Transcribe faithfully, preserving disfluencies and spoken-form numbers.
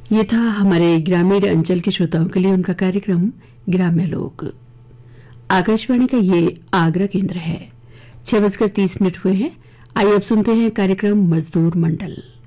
ये था हमारे ग्रामीण अंचल के श्रोताओं के लिए उनका कार्यक्रम ग्राम्य लोग। आकाशवाणी का ये आगरा केंद्र है। छह बजकर तीस मिनट हुए हैं। आइए अब सुनते हैं कार्यक्रम मजदूर मंडल।